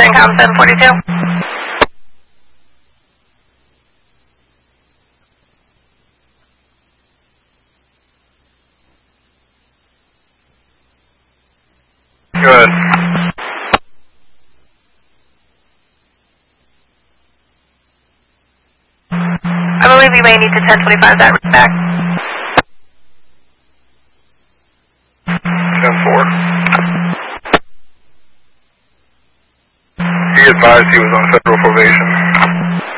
CENTCOM 742. Go ahead. I believe you may need to 1025 that route back. 10-4. He advised he was on federal probation.